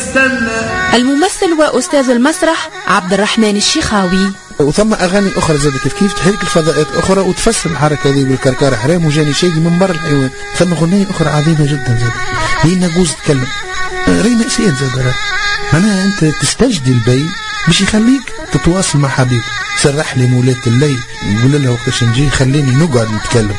استنى. الممثل وأستاذ المسرح عبد الرحمن الشيخاوي. وثم أغاني أخرى زاد كيف تحرك الفضاءات أخرى وتفسر الحركة هذه بالكركار حرام وجاني شيء من برا الحيوان. ثم أغنية أخرى عظيمة جدا زاد هي ناقوز تتكلم رينا إسيان زاد. معناها أنت تستجدي البي باش يخليك تتواصل مع حبيب. سرح لي مولات الليل يقول لها وقتاش نجي خليني نقعد نتكلم.